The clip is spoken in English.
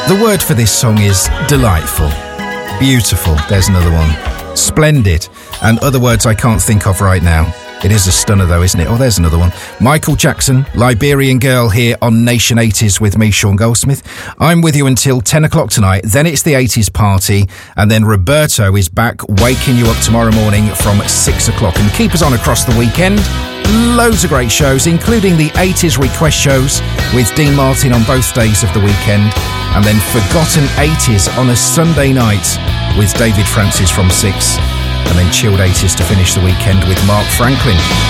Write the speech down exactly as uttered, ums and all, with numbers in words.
The word for this song is delightful, beautiful, there's another one, splendid, and other words I can't think of right now. It is a stunner though, isn't it? Oh, there's another one. Michael Jackson, Liberian Girl, here on Nation eighties with me, Sean Goldsmith. I'm with you until ten o'clock tonight, then it's the eighties party, and then Roberto is back waking you up tomorrow morning from six o'clock. And keep us on across the weekend. Loads of great shows, including the eighties request shows with Dean Martin on both days of the weekend, and then Forgotten eighties on a Sunday night with David Francis from six, and then Chilled eighties to finish the weekend with Mark Franklin.